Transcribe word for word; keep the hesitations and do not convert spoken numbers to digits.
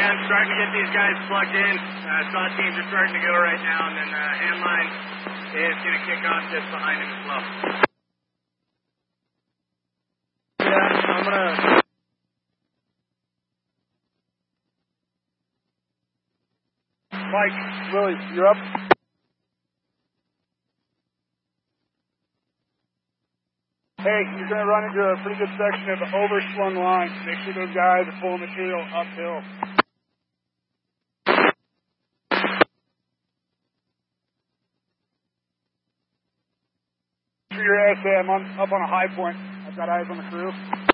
man. Starting to get these guys plugged in. Uh, SWAT teams are starting to go right now, and then uh, Handline is going to kick off just behind him as well. Yeah, I'm going to... Mike, Willie, you're up. Hey, you're going to run into a pretty good section of overslung lines. Make sure those guys are pulling material uphill. For your S A, I'm on, up on a high point. I've got eyes on the crew.